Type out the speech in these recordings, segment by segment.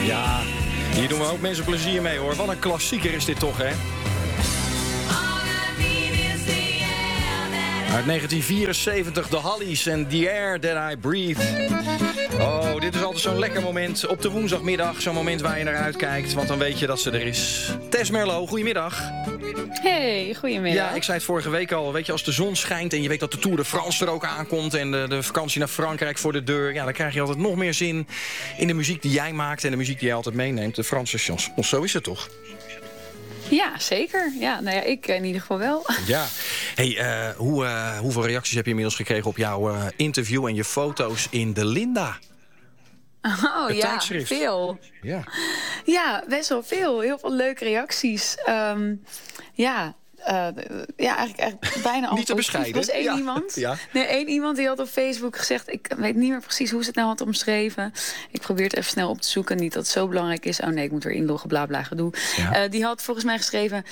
Ja, hier doen we ook mensen plezier mee, hoor. Wat een klassieker is dit toch, hè? Uit 1974, The Hollies en The Air That I Breathe. Oh, dit is altijd zo'n lekker moment op de woensdagmiddag. Zo'n moment waar je naar uitkijkt, want dan weet je dat ze er is. Tess Merlo, goedemiddag. Hey, goedemiddag. Ja, ik zei het vorige week al. Weet je, als de zon schijnt en je weet dat de Tour de France er ook aankomt... en de vakantie naar Frankrijk voor de deur... ja, dan krijg je altijd nog meer zin in de muziek die jij maakt... en de muziek die jij altijd meeneemt, de Franse chansons. Zo is het toch? Ja, zeker. Ja, nou ja, ik in ieder geval wel. Ja. Hey, hoeveel reacties heb je inmiddels gekregen op jouw interview... en je foto's in de Linda? Oh het ja, tijdschrift. Veel. Ja. Ja, best wel veel. Heel veel leuke reacties. Eigenlijk bijna al Niet te bescheiden. Er was één iemand. Ja. Nee, één iemand die had op Facebook gezegd... ik weet niet meer precies hoe ze het nou had omschreven. Ik probeer het even snel op te zoeken. Niet dat het zo belangrijk is. Oh nee, ik moet weer inloggen, bla bla gedoe. Ja. Die had volgens mij geschreven...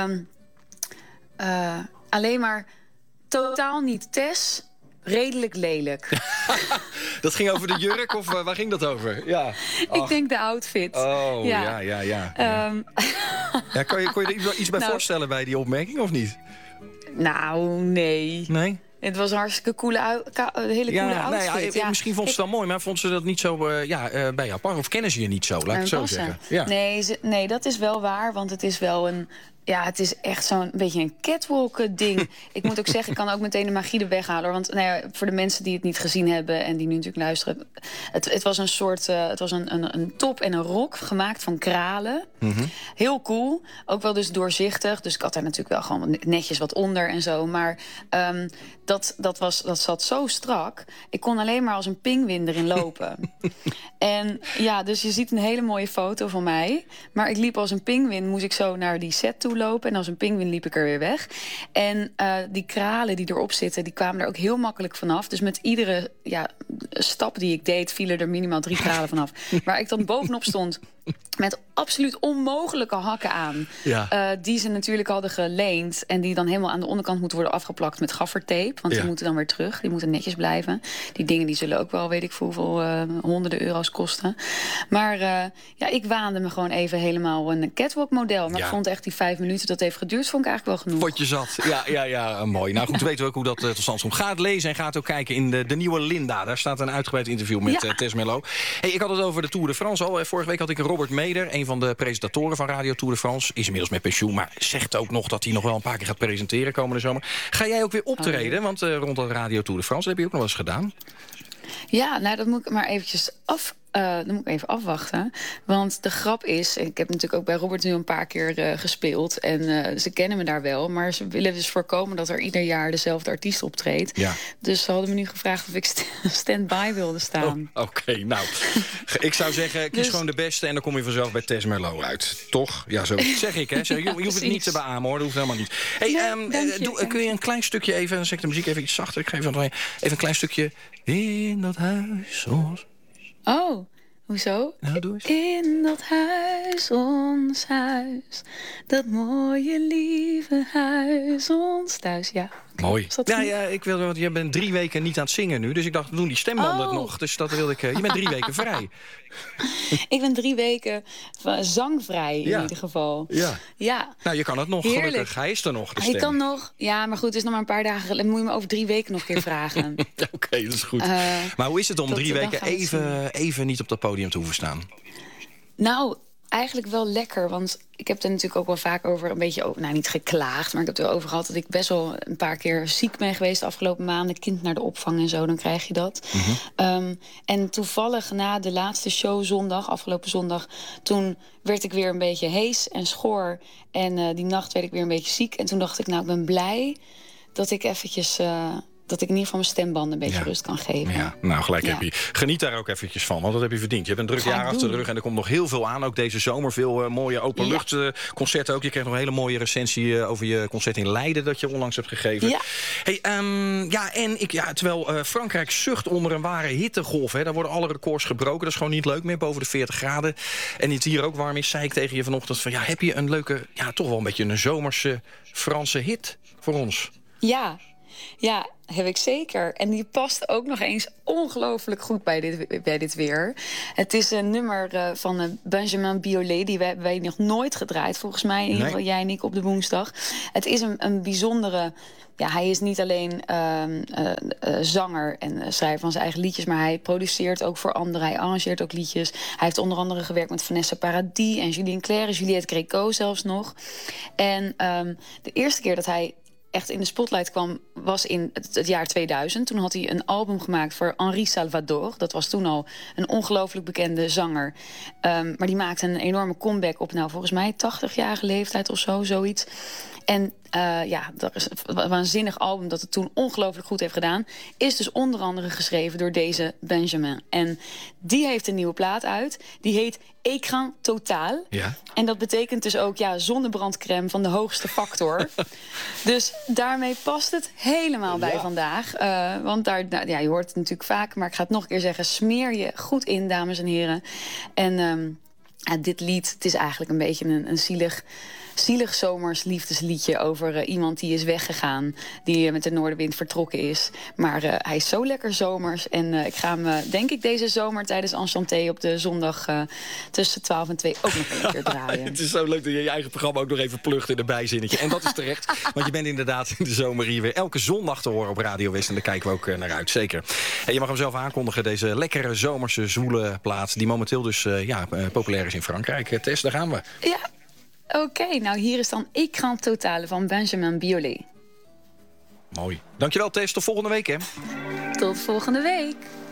alleen maar totaal niet Tess... redelijk lelijk. Dat ging over de jurk of waar ging dat over? Ja. Ik denk de outfit. Oh, ja. Kon je er iets bij voorstellen bij die opmerking of niet? Nou, nee. Nee? Het was een hartstikke coole outfit. Misschien vond ze het wel mooi, maar vond ze dat niet zo bij jou passen? Of kennen ze je niet zo, laat ik het zo zeggen? Ja. Nee, dat is wel waar, want het is wel een... Ja, het is echt zo'n beetje een catwalk-ding. Ik moet ook zeggen, ik kan ook meteen de magie er weghalen. Want voor de mensen die het niet gezien hebben... en die nu natuurlijk luisteren... Het was een soort... het was een top en een rok gemaakt van kralen. Mm-hmm. Heel cool. Ook wel dus doorzichtig. Dus ik had daar natuurlijk wel gewoon netjes wat onder en zo. Maar dat zat zo strak. Ik kon alleen maar als een pinguïn erin lopen. En ja, dus je ziet een hele mooie foto van mij. Maar ik liep als een pinguïn, moest ik zo naar die set toe lopen. En als een pinguïn liep ik er weer weg. En die kralen die erop zitten, die kwamen er ook heel makkelijk vanaf. Dus met iedere stap die ik deed, vielen er minimaal 3 kralen vanaf. Waar ik dan bovenop stond met absoluut onmogelijke hakken aan. Ja. Die ze natuurlijk hadden geleend. En die dan helemaal aan de onderkant moeten worden afgeplakt met gaffertape. Want die moeten dan weer terug. Die moeten netjes blijven. Die dingen die zullen ook wel, weet ik voor hoeveel honderden euro's kosten. Maar ik waande me gewoon even helemaal een catwalk model. Maar ik vond echt die 5 minuten dat heeft geduurd, vond ik eigenlijk wel genoeg. Vond je zat. Ja, mooi. Nou goed, weten we ook hoe dat tot stand komt. Ga het lezen en ga het ook kijken in de nieuwe Linda. Daar staat een uitgebreid interview met Tess Merlo. Hey, ik had het over de Tour de France al. Vorige week had ik Robert Meder, een van de presentatoren van Radio Tour de France. Is inmiddels met pensioen, maar zegt ook nog dat hij nog wel een paar keer gaat presenteren komende zomer. Ga jij ook weer optreden? Want rond de Radio Tour de France, dat heb je ook nog wel eens gedaan. Ja, nou dat moet ik maar eventjes dan moet ik even afwachten. Want de grap is, ik heb natuurlijk ook bij Robert nu een paar keer gespeeld. En ze kennen me daar wel. Maar ze willen dus voorkomen dat er ieder jaar dezelfde artiest optreedt. Ja. Dus ze hadden me nu gevraagd of ik stand-by wilde staan. Oké, nou. Ik zou zeggen, kies gewoon de beste en dan kom je vanzelf bij Tess Merlo uit. Toch? Ja, zo zeg ik, hè. Je hoeft het niet te beamen, hoor. Dat hoeft helemaal niet. Hey, kun je een klein stukje even, dan zet ik de muziek even iets zachter. Ik geef even een klein stukje in dat huis. Oh, hoezo? Nou, doe eens. In dat huis, ons huis. Dat mooie, lieve huis, ons thuis. Ja. Mooi. Ja, ik wilde, want je bent 3 weken niet aan het zingen nu. Dus ik dacht, doen die stembanden het nog. Dus dat wilde ik. Je bent 3 weken vrij. Ik ben 3 weken zangvrij in ieder geval. Ja. Nou, je kan het nog, heerlijk. Gelukkig. Hij is er nog, de stem. Ik kan nog. Ja, maar goed, het is nog maar een paar dagen. Dan moet je me over 3 weken nog een keer vragen. Oké, dat is goed. Maar hoe is het om 3 weken even niet op dat podium te hoeven staan? Nou, eigenlijk wel lekker, want ik heb er natuurlijk ook wel vaak over een beetje over, niet geklaagd, maar ik heb het er over gehad dat ik best wel een paar keer ziek ben geweest de afgelopen maanden. Kind naar de opvang en zo, dan krijg je dat. Mm-hmm. En toevallig na de laatste show afgelopen zondag, toen werd ik weer een beetje hees en schor. En die nacht werd ik weer een beetje ziek. En toen dacht ik, ik ben blij dat ik eventjes dat ik in ieder geval mijn stembanden een beetje rust kan geven. Ja, nou, gelijk heb je. Geniet daar ook eventjes van, want dat heb je verdiend. Je hebt een druk jaar achter de rug en er komt nog heel veel aan. Ook deze zomer veel mooie openluchtconcerten ook. Je kreeg nog een hele mooie recensie over je concert in Leiden dat je onlangs hebt gegeven. Ja. Hey, terwijl Frankrijk zucht onder een ware hittegolf. Hè, daar worden alle records gebroken. Dat is gewoon niet leuk meer, boven de 40 graden. En het hier ook warm is, zei ik tegen je vanochtend van heb je een leuke, toch wel een beetje een zomerse Franse hit voor ons? Ja, heb ik zeker. En die past ook nog eens ongelooflijk goed bij dit weer. Het is een nummer van Benjamin Biolay. Die wij nog nooit gedraaid, volgens mij. In ieder geval jij en ik op de woensdag. Het is een bijzondere... Ja, hij is niet alleen zanger en schrijver van zijn eigen liedjes... maar hij produceert ook voor anderen. Hij arrangeert ook liedjes. Hij heeft onder andere gewerkt met Vanessa Paradis en Julien Clerc... en Juliette Gréco zelfs nog. En de eerste keer dat hij echt in de spotlight kwam, was in het jaar 2000. Toen had hij een album gemaakt voor Henri Salvador. Dat was toen al een ongelooflijk bekende zanger. Maar die maakte een enorme comeback op, volgens mij 80-jarige leeftijd of zo, zoiets. En dat is een waanzinnig album dat het toen ongelooflijk goed heeft gedaan. Is dus onder andere geschreven door deze Benjamin. En die heeft een nieuwe plaat uit. Die heet Écran Total. Ja. En dat betekent dus ook zonnebrandcrème van de hoogste factor. Dus daarmee past het helemaal bij vandaag. Want je hoort het natuurlijk vaak, maar ik ga het nog een keer zeggen. Smeer je goed in, dames en heren. En dit lied, het is eigenlijk een beetje een zielig zomers liefdesliedje over iemand die is weggegaan, die met de noordenwind vertrokken is. Maar hij is zo lekker zomers. En ik ga hem, denk ik, deze zomer tijdens Enchanté op de zondag tussen 12 en 2 ook nog een keer draaien. Het is zo leuk dat je je eigen programma ook nog even plucht in een bijzinnetje. En dat is terecht, want je bent inderdaad in de zomer hier weer elke zondag te horen op Radio West. En daar kijken we ook naar uit, zeker. En je mag hem zelf aankondigen, deze lekkere zomerse zwoele plaat, die momenteel dus populair is in Frankrijk. Tess, daar gaan we. Ja. Oké, hier is dan Écran Total van Benjamin Biolay. Mooi. Dankjewel, Tess. Tot volgende week, hè? Tot volgende week.